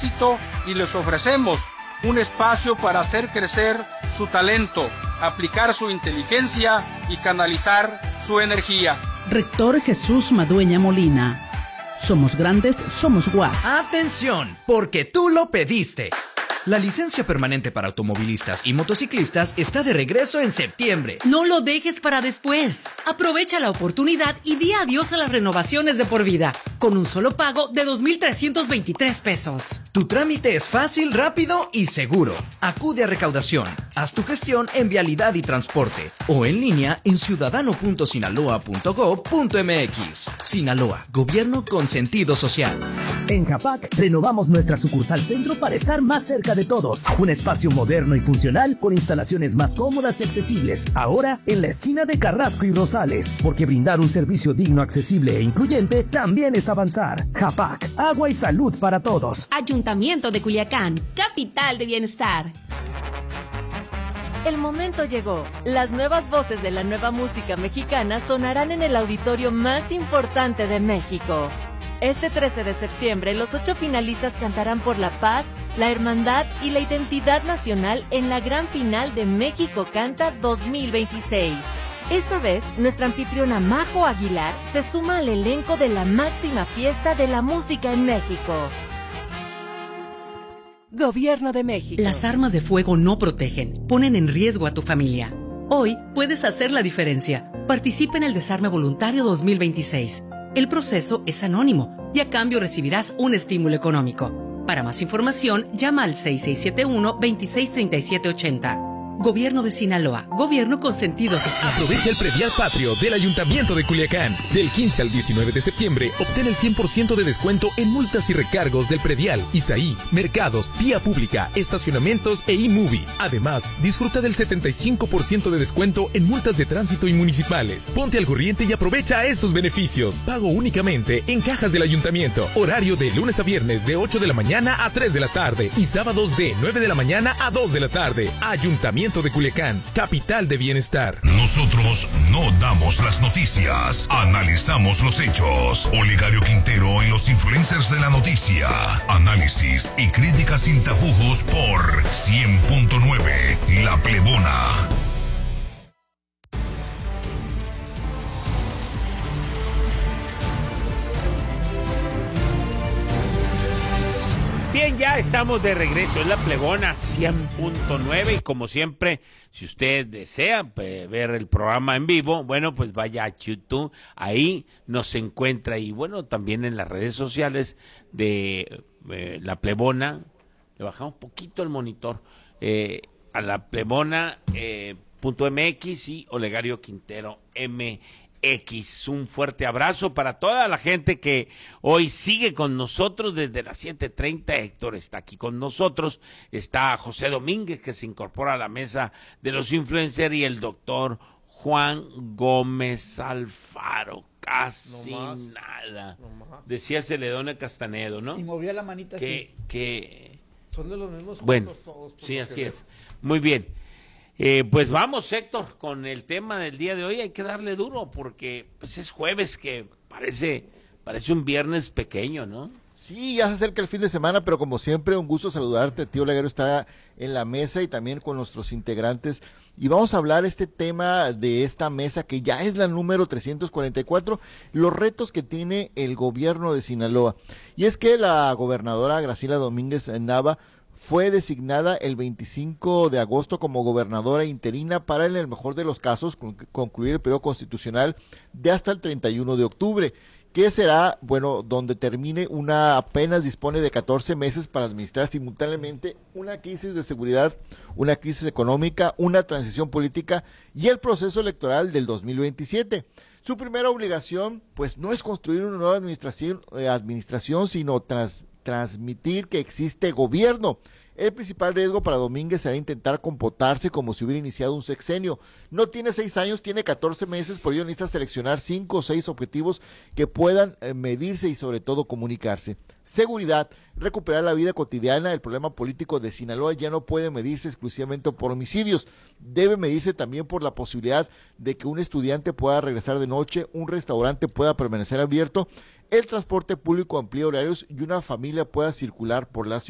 éxito y les ofrecemos un espacio para hacer crecer su talento, aplicar su inteligencia y canalizar su energía. Rector Jesús Madueña Molina. Somos grandes, somos guas. ¡Atención! Porque tú lo pediste. La licencia permanente para automovilistas y motociclistas está de regreso en septiembre. No lo dejes para después. Aprovecha la oportunidad y di adiós a las renovaciones de por vida, con un solo pago de 2,323 pesos. Tu trámite es fácil, rápido y seguro. Acude a recaudación. Haz tu gestión en Vialidad y Transporte o en línea en ciudadano.sinaloa.gov.mx. Sinaloa, gobierno con sentido social. En Japac renovamos nuestra sucursal centro para estar más cerca de todos. Un espacio moderno y funcional con instalaciones más cómodas y accesibles. Ahora en la esquina de Carrasco y Rosales, porque brindar un servicio digno, accesible e incluyente también es avanzar. Japac, agua y salud para todos. Ayuntamiento de Culiacán, capital de bienestar. El momento llegó. Las nuevas voces de la nueva música mexicana sonarán en el auditorio más importante de México. Este 13 de septiembre, los 8 finalistas cantarán por la paz, la hermandad y la identidad nacional en la gran final de México Canta 2026. Esta vez, nuestra anfitriona Majo Aguilar se suma al elenco de la máxima fiesta de la música en México. Gobierno de México. Las armas de fuego no protegen, ponen en riesgo a tu familia. Hoy puedes hacer la diferencia. Participa en el Desarme Voluntario 2026. El proceso es anónimo y a cambio recibirás un estímulo económico. Para más información, llama al 6671-263780. Gobierno de Sinaloa, gobierno con sentido social. Aprovecha el predial patrio del Ayuntamiento de Culiacán. Del 15 al 19 de septiembre, obtén el 100% de descuento en multas y recargos del predial, ISAI, mercados, vía pública, estacionamientos e eMovie. Además, disfruta del 75% de descuento en multas de tránsito y municipales. Ponte al corriente y aprovecha estos beneficios. Pago únicamente en cajas del Ayuntamiento. Horario de lunes a viernes de 8 de la mañana a 3 de la tarde y sábados de 9 de la mañana a 2 de la tarde. Ayuntamiento de Culiacán, capital de bienestar. Nosotros no damos las noticias, analizamos los hechos. Olegario Quintero y los influencers de la noticia. Análisis y críticas sin tapujos por 100.9 La Plebona. Bien, ya estamos de regreso, es La Plebona 100.9 y como siempre, si usted desea ver el programa en vivo, bueno, pues vaya a YouTube, ahí nos encuentra y bueno, también en las redes sociales de La Plebona, le bajamos un poquito el monitor, a La Plebona.mx y Olegario Quintero MX. Un fuerte abrazo para toda la gente que hoy sigue con nosotros desde las 7:30. Héctor está aquí con nosotros, está José Domínguez que se incorpora a la mesa de los influencers y el doctor Juan Gómez Alfaro. Casi no más, nada. No más. Decía Celedonio Castanedo, ¿no? Y movía la manita así. Que son de los mismos bueno, todos. Sí, así es. Muy bien. Pues vamos, Héctor, con el tema del día de hoy. Hay que darle duro porque pues es jueves que parece un viernes pequeño, ¿no? Sí, ya se acerca el fin de semana, pero como siempre, un gusto saludarte. Tío Olegario está en la mesa y también con nuestros integrantes. Y vamos a hablar este tema de esta mesa que ya es la número 344, los retos que tiene el gobierno de Sinaloa. Y es que la gobernadora Graciela Domínguez Nava fue designada el 25 de agosto como gobernadora interina para, en el mejor de los casos, concluir el periodo constitucional de hasta el 31 de octubre, que será, bueno, donde termine apenas dispone de 14 meses para administrar simultáneamente una crisis de seguridad, una crisis económica, una transición política y el proceso electoral del 2027. Su primera obligación, pues, no es construir una nueva administración, sino transmitir que existe gobierno. El principal riesgo para Domínguez será intentar comportarse como si hubiera iniciado un sexenio. No tiene 6 años, tiene 14 meses, por ello necesita seleccionar 5 o 6 objetivos que puedan medirse y sobre todo comunicarse. Seguridad, recuperar la vida cotidiana. El problema político de Sinaloa ya no puede medirse exclusivamente por homicidios, debe medirse también por la posibilidad de que un estudiante pueda regresar de noche, un restaurante pueda permanecer abierto, el transporte público amplíe horarios y una familia pueda circular por la ciudad.